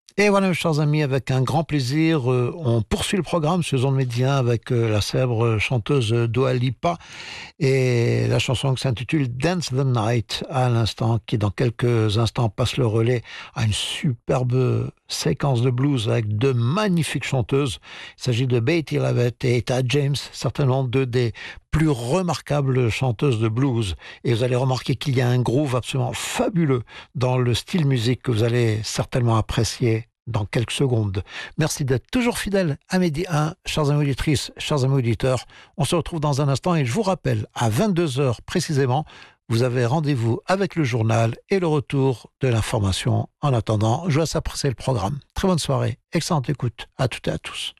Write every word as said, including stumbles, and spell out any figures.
Et voilà, mes chers amis, avec un grand plaisir, euh, on poursuit le programme sur Zone Média avec euh, la célèbre chanteuse euh, Dua Lipa et la chanson qui s'intitule Dance the Night à l'instant, qui dans quelques instants passe le relais à une superbe séquence de blues avec deux magnifiques chanteuses. Il s'agit de Betty Lavette et Etta James, certainement deux des plus remarquables chanteuses de blues. Et vous allez remarquer qu'il y a un groove absolument fabuleux dans le style musique que vous allez certainement apprécier dans quelques secondes. Merci d'être toujours fidèle à Midi un, chers amis auditrices, chers amis auditeurs. On se retrouve dans un instant et je vous rappelle, à vingt-deux heures précisément, vous avez rendez-vous avec le journal et le retour de l'information. En attendant, je vous laisse apprécier le programme. Très bonne soirée, excellente écoute à toutes et à tous.